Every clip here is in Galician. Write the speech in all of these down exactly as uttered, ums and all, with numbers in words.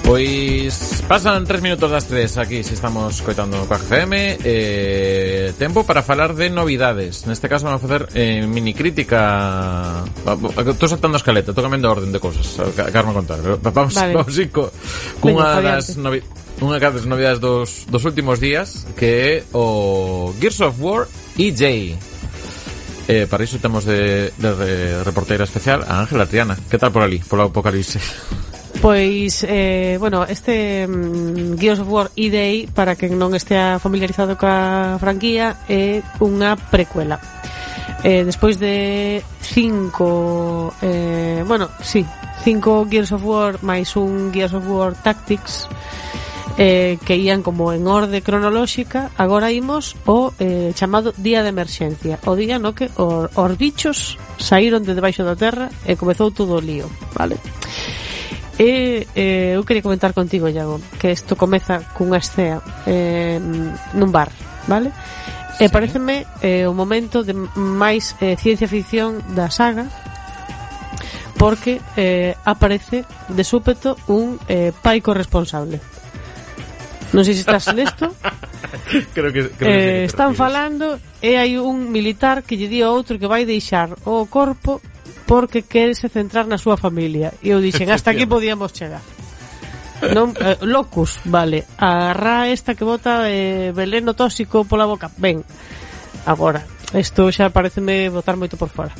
Pois pasan tres minutos das tres aquí, se estamos coitando Coac F M. eh, Tempo para falar de novidades. Neste caso vamos a facer eh, mini crítica. Estou saltando a escaleta, estou cambiando a orden de cousas. Carme a contar. Vamos, vale. vamos ir co, cunha das novi, unha das novidades dos, dos últimos días, que é o Gears of War E J. Eh, para iso temos de, de, de reporteira especial a Ángela Triana. Que tal por ali, polo Apocalipse? Pois, eh, bueno, este um, Gears of War E Day, para quen non estea familiarizado coa franquía, é unha precuela. Eh, despois de cinco, eh, bueno, sí, cinco Gears of War máis un Gears of War Tactics, eh, que ían como en orde cronolóxica, agora imos o eh, chamado Día de Emerxencia, o día no que os, os bichos saíron de debaixo da terra e comezou todo o lío, vale? E eh, eu queria comentar contigo, Iago, que isto comeza cunha escena eh, nun bar, vale? Sí. E pareceme eh, o momento de máis eh, ciencia ficción da saga, porque eh, aparece de súpeto un eh, pai corresponsable. Non sei se estás nesto. Creo que, creo eh, que están falando e hai un militar que lle di a outro que vai deixar o corpo porque quere se centrar na súa familia. E eu dixen, hasta aquí podíamos chegar. Non, eh, locus, vale. A ra esta que bota eh, veleno tóxico pola boca. Ben, agora, isto xa pareceme botar moito por fora.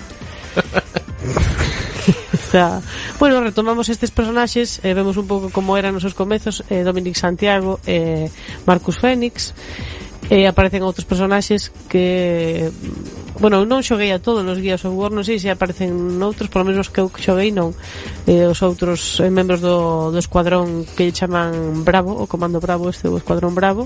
Está... Bueno, retomamos estes personaxes, eh, vemos un pouco como eran os seus comezos, eh, Dominic Santiago e eh, Marcus Fenix. E eh, aparecen outros personaxes que... Bueno, non xoguei a todos os Gears of War, non sei se aparecen noutros, por lo menos que eu xoguei non. Eh, os outros eh, membros do, do escuadrón que chaman Bravo, o Comando Bravo, este o escuadrón Bravo.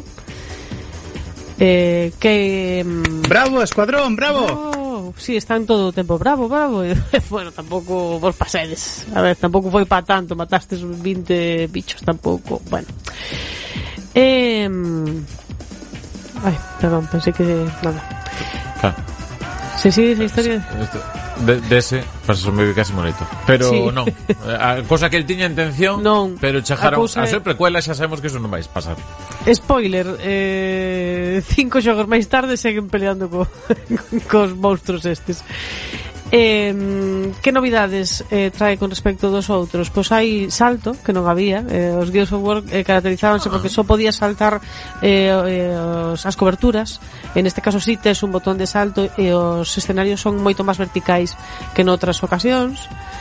Eh, que... Bravo, escuadrón, bravo! Bravo! Sí, están todo o tempo bravo, bravo. E, bueno, tampouco vos pasedes. A ver, tampouco foi pa tanto, matastes vinte bichos, tampouco. Bueno. Eh... Ai, perdón, pensei que... Nada. Claro. Se sigue esa historia de, de ese pasa un baby casi moleto. Pero sí. Non, a cosa que el tiña intención non, pero chegaron a, a ser precuela, xa sabemos que eso non vai pasar. Spoiler, eh, cinco xogos máis tarde seguen peleando co, cos monstruos estes. Eh, que novidades eh, trae con respecto dos outros? Pois hai salto, que non había. eh, Os Gears of War eh, caracterizábanse porque só podías saltar eh, eh, os, as coberturas. En este caso sí tes un botón de salto e os escenarios son moito máis verticais que noutras ocasións.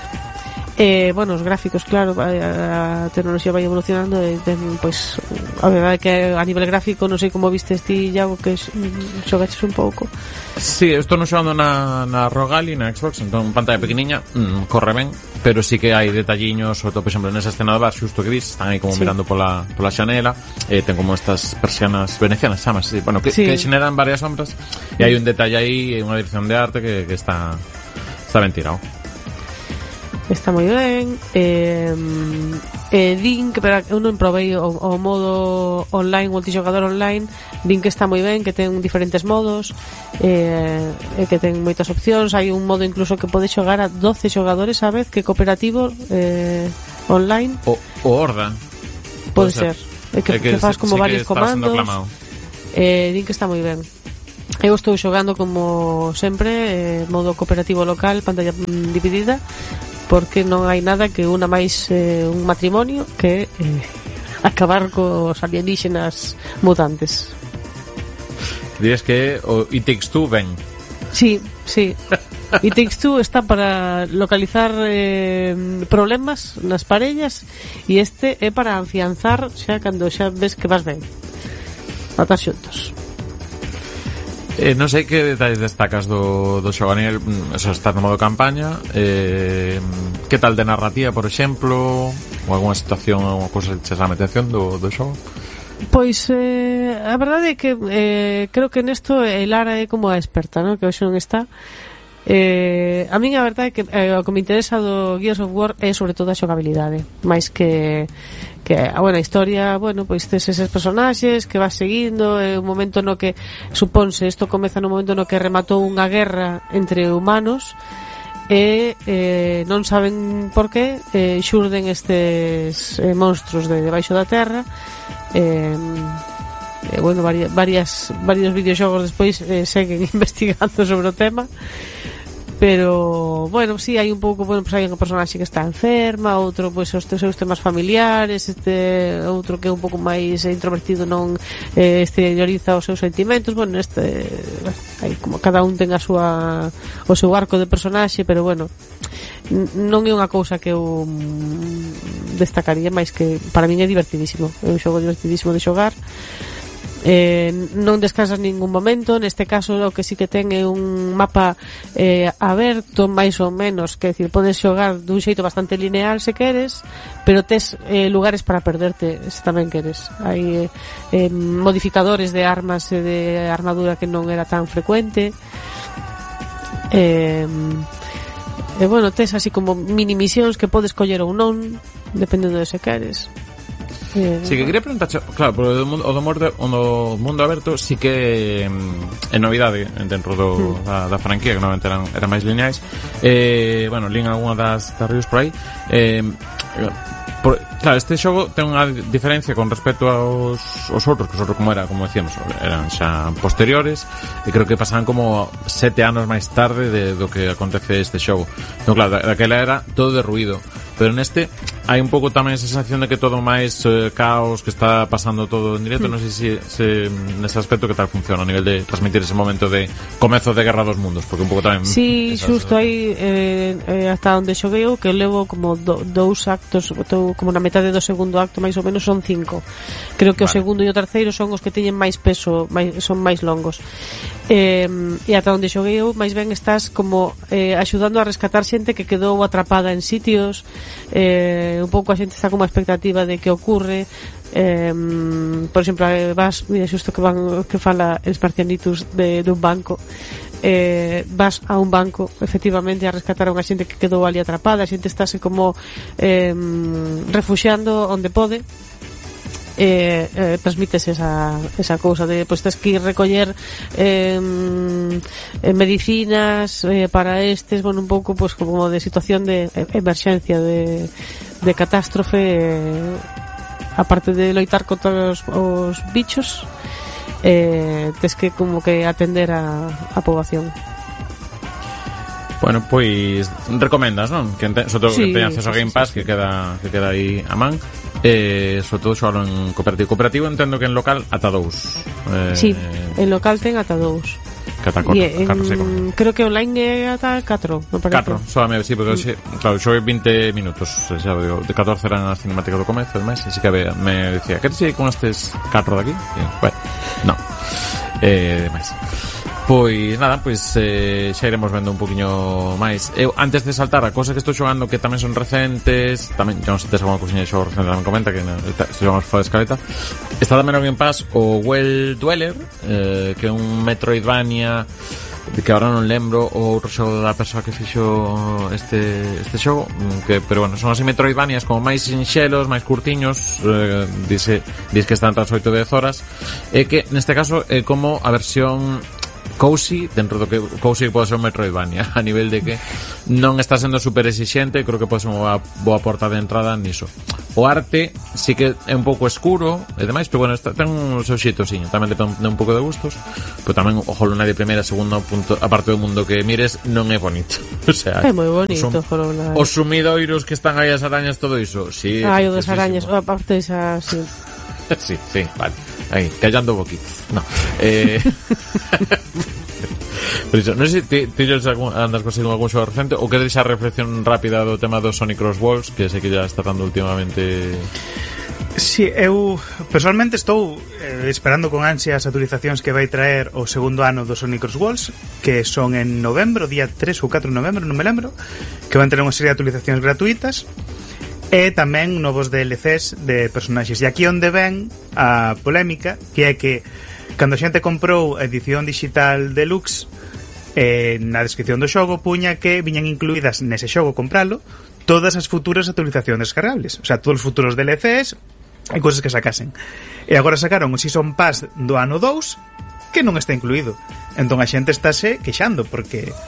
Eh, bueno, os gráficos, claro, a tecnoloxía vai evolucionando e ten, pois, a verdade que a nivel gráfico non sei como vistes ti, Iago, que xogaches un pouco. Sí, estou non xogando na, na Rogali, na Xbox, entón pantalla pequeniña, mm, corre ben, pero sí que hai detalliños, sobre todo, por exemplo, nesa escena de bar, xusto que vis, están aí como sí. mirando pola, pola xanela, e eh, ten como estas persianas venecianas, chamas, sí, bueno, que, sí. que xeneran varias sombras, e hai un detalle aí, unha dirección de arte que, que está, está ben tirado. Está moi ben. Eh, eh, din que, pero eu non probei o, o modo online, multixogador online. Din que está moi ben, que ten diferentes modos, eh, e que ten moitas opcións. Hai un modo incluso que pode xogar a doce xogadores a vez, que cooperativo eh, online. O, o Horda. Pode ser. ser. Que, que, que faz como sí varios comandos. Eh, din que está moi ben. Eu estou xogando como sempre, eh, modo cooperativo local, pantalla mm, dividida, porque non hai nada que una máis eh, un matrimonio que eh, acabar cos alienígenas mutantes. Dirías que o It Takes Two ben. Sí, sí. It Takes Two está para localizar eh, problemas nas parellas e este é para afianzar xa cando xa ves que vas ben. A estar xuntos. Eh, non sei que detalles destacas do, do xogo a nivel, eso, está no modo campaña, eh, que tal de narrativa, por exemplo, ou alguna situación ou cosa que che chama a atención do, do xogo? Pois eh, a verdade é que eh, creo que nesto el Lara é como a experta, ¿no? Que hoxe non está. Eh, a min a verdade é que eh, o que me interesa do Gears of War é sobre todo a xogabilidade, máis que que a buena historia, bueno, pois tes eses personaxes que vas seguindo, é un momento no que suponse, isto comeza no momento no que rematou unha guerra entre humanos, e eh, non saben por qué eh, xurden estes eh, monstruos de debaixo da terra. eh, eh, bueno, varias, varias varios videoxogos despois eh, seguen investigando sobre o tema, pero bueno, si sí, hai un pouco, bueno, pues hai unha personaxe que está enferma, outro pois pues, os seus temas familiares, este outro que é un pouco máis introvertido, non eh, exterioriza os seus sentimentos. Bueno, este hai como cada un ten a súa o seu arco de personaxe, pero bueno, non é unha cousa que eu destacaría, máis que para min é divertidísimo, é un xogo divertidísimo de xogar. Eh, non descansas ningún momento. Neste caso o que sí que ten é un mapa eh, aberto máis ou menos, que decir, podes xogar dun xeito bastante lineal se queres, pero tes eh, lugares para perderte se tamén queres. Hai eh, modificadores de armas e de armadura que non era tan frecuente. eh, e bueno, tes así como mini misións que podes coller ou non dependendo de se queres. Sí, sí, que quería preguntarche, claro, pero o do mundo, o do mundo, o do mundo aberto sí que é novidade dentro do, mm. da, da franquía, que normalmente eran, eran máis lineais. Eh, bueno, lín algunha das, das reviews por aí. Eh, por, claro, este xogo ten unha diferencia con respecto aos, aos outros, que os outros, como era, como decíamos, eran xa posteriores, e creo que pasaban como sete anos máis tarde de, do que acontece este xogo. Entón, claro, daquela era todo derruído. Pero neste hai un pouco tamén esa sensación de que todo máis eh, caos, que está pasando todo en directo. mm. Non sei se, se nese aspecto que tal funciona a nivel de transmitir ese momento de comezo de Guerra dos Mundos, porque un pouco tamén sí, esas, xusto aí eh, eh, hasta onde xoguei eu, que levo como do, dous actos, como na metade do segundo acto máis ou menos, son cinco. Creo que vale. O segundo e o terceiro son os que teñen máis peso, máis, son máis longos. Eh, e ata onde xoguei eu, máis ben estás como eh, axudando a rescatar xente que quedou atrapada en sitios. Eh, un pouco a xente está como a expectativa de que ocurre. Eh, por exemplo, vas, mira, xusto que van que fala el Spartianitus de, de un banco. Eh, vas a un banco efectivamente a rescatar a unha xente que quedou ali atrapada. A xente estáse como eh, refuxiando onde pode. Eh, eh, transmites esa, esa cousa de pois pues, tens que ir recoller eh, eh, medicinas eh, para estes, bueno, un pouco pues, como de situación de emerxencia, de, de catástrofe, eh, aparte de loitar contra os, os bichos, eh, tens que como que atender a, a poboación. Bueno, pois recomendas, non? Que ente, sobre todo sí, que teña acceso a Game Pass, sí, sí, sí. que queda que queda aí a man. Eh, sobre todo xogaron en cooperativo. Cooperativo entendo que en local ata dous. Eh, sí, en local ten ata dous. Cata catro, en, catro, sí, creo que online é ata catro, me parece. catro, solamente, sí, porque mm. claro, xoguei vinte minutos, xa digo, de catorce eran as cinemáticas do comezo, ademais, así que me decía, que te sigue con estes catro de aquí? E, bueno, no. Eh, demais. Pois nada, pois eh, xa iremos vendo un poquinho máis. Eu, antes de saltar a cosas que estou xogando que tamén son recentes, tamén, non sei se tes alguna cousinha de xogo recente, tamén comenta que no, estou xogando fora de escaleta. Está tamén no Game Pass o Well Dweller, eh, que é un Metroidvania que agora non lembro o outro xogo da persoa que fixo este este xogo, que pero bueno, son así Metroidvanias como máis sinxelos, máis curtiños, eh, dice, dice que están tras oito a dez horas, e que neste caso é como a versión cozy, dentro do que cozy pode ser un Metroidvania, a nivel de que non está sendo super exixente. Creo que pode ser unha boa porta de entrada niso. O arte sí que é un pouco escuro e demais, pero bueno, está, ten un seu xeitosiño, tamén depende un pouco de gustos, pero tamén o Hollow Knight de primeira, segundo punto, a parte do mundo que mires non é bonito. O sea, é moi bonito o Hollow Knight. Os sumidoiros que están aí, as arañas, todo iso, sí. Ai, o das arañas, a parte esa, sí. Sí, sí, vale. Aí, callando boquitas. No. Eh Pero iso, non sei se ti, ti andas conseguindo algún xogo recente ou queres deixar reflexión rápida do tema do Sonic Cross Worlds, que sei que ya está dando últimamente. Sí, eu personalmente estou eh, esperando con ansia as actualizacións que vai traer o segundo ano do Sonic Cross Worlds, que son en novembro, día tres ou catro de novembro, non me lembro, que van ter unha serie de actualizacións gratuitas e tamén novos D L Cs de personaxes. E aquí onde ven a polémica, que é que cando a xente comprou a edición digital deluxe, eh, na descripción do xogo puña que viñan incluídas nese xogo, compralo, todas as futuras actualizacións descargables, o sea, todos os futuros D L Cs e cousas que sacasen. E agora sacaron o Season Pass do ano dous que non está incluído. Entón a xente estáse queixando porque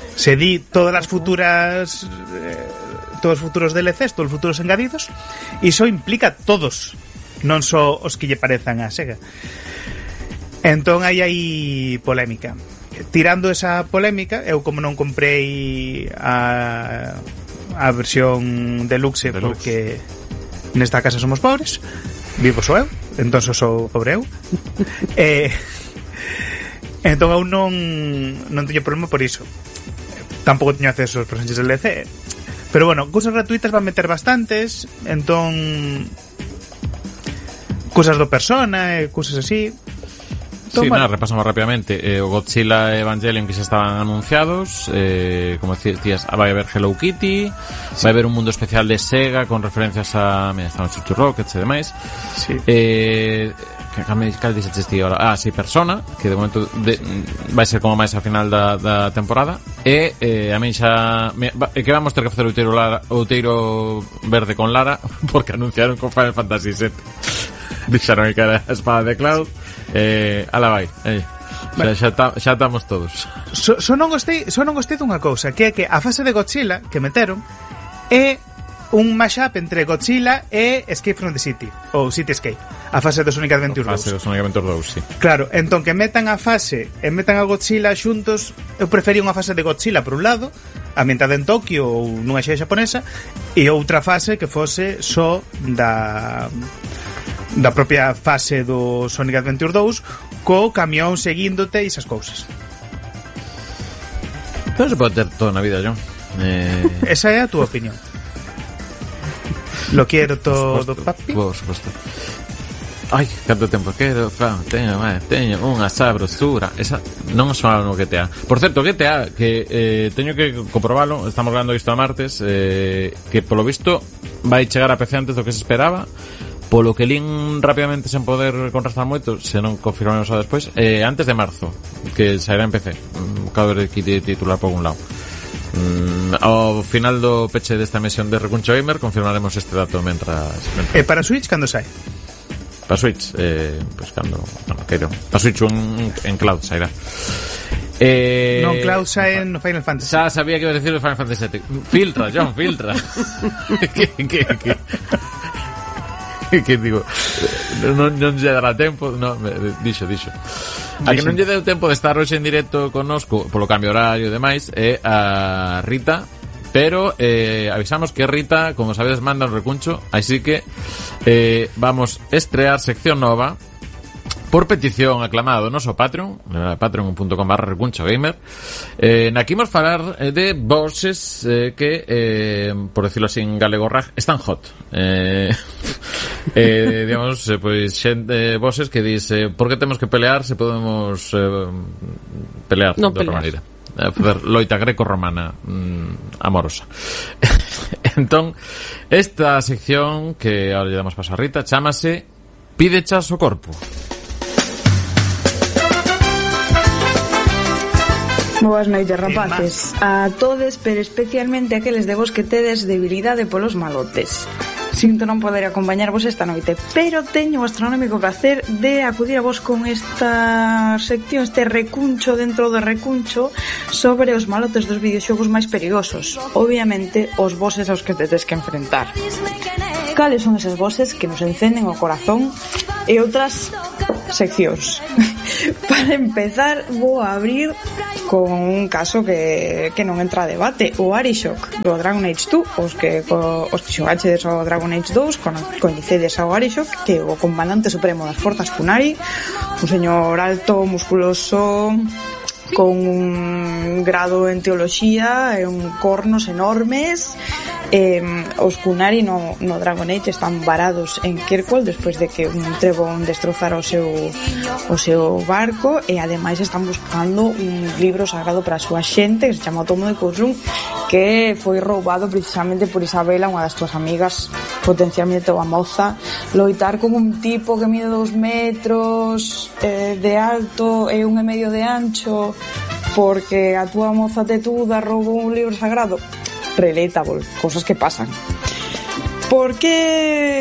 se di todas as futuras eh, todos os futuros D L Cs, todos os futuros engadidos, e iso implica todos, non só os que lle parezan a Sega. Entón hai aí polémica. Tirando esa polémica, eu como non comprei a a versión deluxe, deluxe. Porque nesta casa somos pobres, vivo só eu, entón só sou pobre eu. eh, entón eu non non teño problema por iso. Tampouco teño acceso aos personaxes D L C, pero bueno, cousas gratuitas van meter bastantes, entón cousas do Persona e cousas así. Sí, bueno. Nada, repasamos rápidamente eh, o Godzilla e Evangelion que xa estaban anunciados, eh, como decías, vai haber Hello Kitty, sí. Vai haber un mundo especial de Sega con referencias a, mira, estaban Chuchu Rockets e demais, sí. eh, que cal dixeches ti ahora? Ah, sí, Persona, que de momento de, vai ser como máis a final da, da temporada, e eh, a min xa me, va, que vamos ter que facer o Outeiro, Lara, Outeiro Verde con Lara, porque anunciaron con Final Fantasy sete. Dixaron que era a espada de Cloud. Eh, ala vai, eh. Vale. Xa, xa, xa estamos todos. So, so non gostei, so non gostei dunha cousa, que é que a fase de Godzilla que meteron é un mashup entre Godzilla e Escape from the City, ou City Escape, a fase do Sonic Adventure dous. A fase do Sonic Adventure dous, sí. Claro, entón que metan a fase e metan a Godzilla xuntos, eu prefería unha fase de Godzilla por un lado, ambientada en Tokio ou nunha xea xaponesa, e outra fase que fose só da da propia fase do Sonic Adventure dous co camión seguíndote e esas cousas. Pero se pode ter todo na vida, John. Eh... Esa é a túa opinión. Lo quiero todo, papi. Por suposto. Ai, canto tempo quero, fan, teño, máis, teño unha sabrosura. Esa non sonaba no G T A. Por certo, G T A, que eh, teño que comprobalo, estamos grabando isto a martes, eh, que polo visto vai chegar a P C antes do que se esperaba. Polo que lín rapidamente sen poder contrastar moito, se non confirmamos a despois, eh, antes de marzo, que sairá en P C. Acabo de titular por un lado. Mm, ao final do peche desta emisión de Recuncho Gamer confirmaremos este dato mentras, mentras... E para Switch cando sai? Para Switch, eh, pues cando, no, quero. Para Switch un en cloud sairá. Eh, non, Cloud sae no Final Fantasy. Xa sabía que iba a decir o Final Fantasy sete. Filtra, John, filtra. que, que, que que digo, non, non lle dará tempo, no, dixo, dixo. A que non lle deu tempo de estar hoxe en directo connosco polo cambio horario e demais é a Rita, pero eh, avisamos que Rita, como sabedes, manda un recuncho, así que eh, vamos estrear sección nova por petición aclamada do noso Patreon, patreon punto com barra recuncho gamer. Eh, na que imos falar de voces eh, que, eh, por decirlo así en galego rag, están hot. Eh, eh, digamos, eh, pois xente, voces que dice, por que temos que pelear se podemos eh, pelear non de outra maneira. Eh, facer loita greco-romana mm, amorosa. Entón, esta sección que ahora lle damos paso a Rita, chámase Pídechas o corpo. Boas noites, rapaces. A todes, pero especialmente aqueles de vos que tedes debilidade polos malotes. Sinto non poder acompañarvos esta noite, pero teño o astronómico placer de acudir a vos con esta sección, este recuncho dentro do recuncho sobre os malotes dos videoxogos máis perigosos. Obviamente, os bosses aos que tedes que enfrentar. Cales son eses bosses que nos encenden o corazón e outras seccións? Para empezar, vou a abrir con un caso que, que non entra a debate, o Arishock do Dragon Age dous. Os que, os que xogachedes ao Dragon Age dous coñecedes ao Arishock, que é o comandante supremo das forzas Kunari, un señor alto, musculoso, con un grado en teoloxía e un cornos enormes. Eh, os Kunari no, no Dragon Age están varados en Kirkwall despois de que un trebón destrozara o seu o seu barco, e ademais están buscando un libro sagrado para a súa xente que se chama o Tomo de Kurzum, que foi roubado precisamente por Isabela, unha das túas amigas, potencialmente a moza. Loitar con un tipo que mide dous metros eh, de alto e un e medio de ancho porque a túa moza tetuda roubou un libro sagrado, relatable, cosas que pasan. ¿Por qué me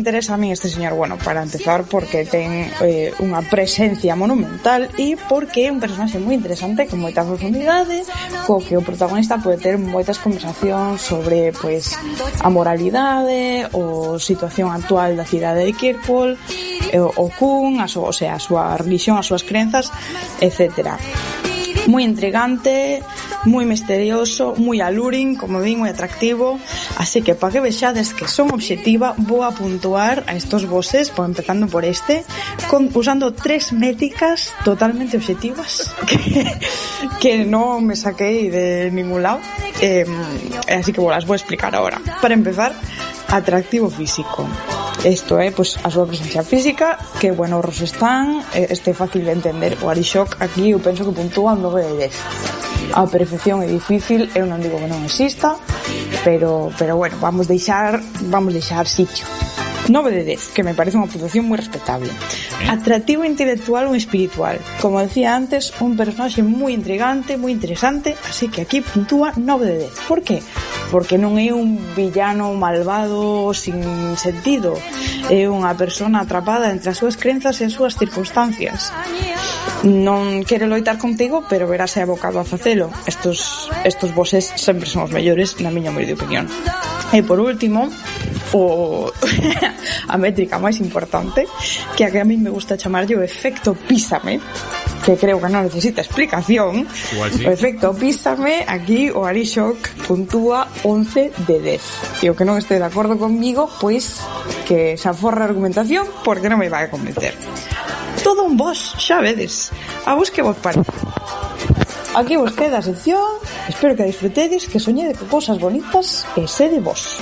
interesa a mí este señor? Bueno, para empezar, porque ten eh, unha presencia monumental e porque é un personaxe moi interesante con moita profundidade, co que o protagonista pode ter moitas conversacións sobre pois a moralidade, o situación actual da cidade de Kirkwall, o, o Kun, a so, o sea, a súa religión, as súas crenzas, etcétera. Moi intrigante, moi misterioso, moi alluring, como din, moi atractivo. Así que, para que vexades que son obxectiva, vou a puntuar a estos bosses, por empezando por este, con, usando tres métricas totalmente obxectivas que, que non me saquei de ningún lado. Eh, así que vou las vou explicar ahora. Para empezar, atractivo físico. Isto é, pois, a súa presencia física, que buenos están, este fácil de entender. O Arishok aquí eu penso que puntúa un nove de dez. A perfección é difícil, eu non digo que non exista, pero pero bueno, vamos deixar, vamos deixar sitio. nove de dez, que me parece unha puntuación moi respetable. Atractivo intelectual ou espiritual. Como decía antes, un personaxe moi intrigante, moi interesante, así que aquí puntúa nove de dez. Por que? Porque non é un villano malvado sin sentido, é unha persona atrapada entre as súas crenzas e as súas circunstancias. Non quere loitar contigo, pero verase abocado a facelo. Estos, estos bosses sempre son os mellores, na miña humilde opinión. E por último, o a métrica máis importante, que a que a mí me gusta chamarlle o efecto písame, que creo que non necesita explicación. Igual sí. O efecto písame, aquí o Arishok puntúa once de dez. E o que non este de acordo conmigo, pois que se aforra a argumentación, porque non me vai a convencer. Todo un boss, xa vedes. A vos que vos parece. Aquí vos queda a sección. Espero que disfrutedes, que soñede con cosas bonitas e sede vos.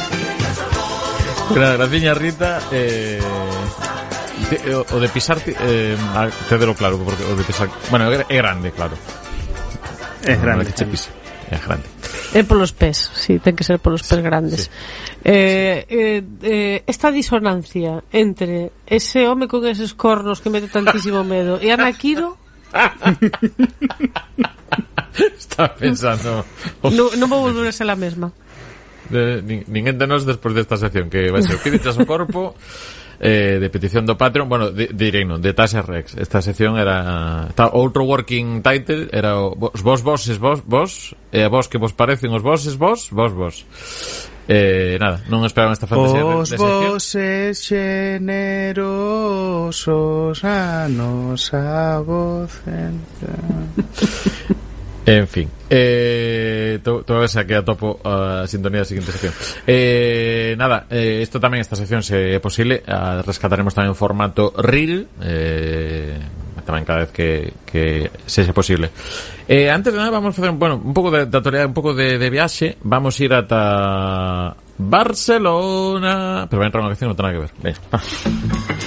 Graciña, Rita. eh, te, o, o de pisar eh, te delo claro, porque o de pisar, bueno, é grande, claro, é grande, que che pise, é grande, é polos pés, si, sí, ten que ser polos pés grandes, sí. eh, eh, eh, esta disonancia entre ese home con eses cornos que mete tantísimo medo e Ana Kiro. Estaba pensando non no vou volver a ser a mesma. De, ninguén de nós despois desta sección que vai ser o que dices o corpo, eh, de petición do Patreon, bueno, de, direi non, de Tasha Rex. Esta sección era está, outro working title era o, os vos bosses vos vos e a vos que vos parecen os bosses vos vos vos. Eh, nada, non esperaban esta fantasía de, de sección. Os bosses generosos a nosa voz. En fin, eh, to, toda esa que atopo a sintonía da siguiente sección. Eh, nada, eh, esto tamén, esta sección, se é posible, a, rescataremos tamén formato reel, eh, tamén cada vez que, que sexa posible. Eh, antes de nada, vamos a facer, bueno, un pouco de, de actualidade, un pouco de, de viaxe. Vamos a ir ata Barcelona, pero vai entrar unha canción, non ten nada que ver. Venga.